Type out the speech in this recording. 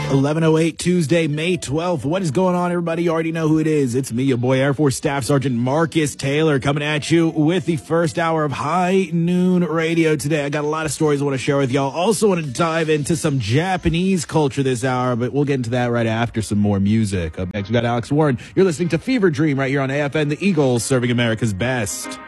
11:08 Tuesday, May 12th. What is going on, everybody? You already know who it is. It's me, your boy, Air Force Staff Sergeant Marcus Taylor, coming at you with the first hour of High Noon Radio today. I got a lot of stories I want to share with y'all. Also want to dive into some Japanese culture this hour, but we'll get into that right after some more music. Up next, we got Alex Warren. You're listening to Fever Dream right here on AFN, the Eagles serving America's best.